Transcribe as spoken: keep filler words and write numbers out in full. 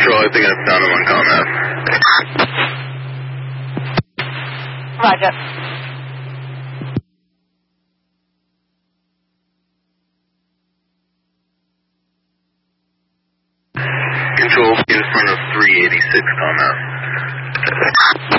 Control, I think I found him on Commass. Roger. Control, in front of three eighty-six Commass.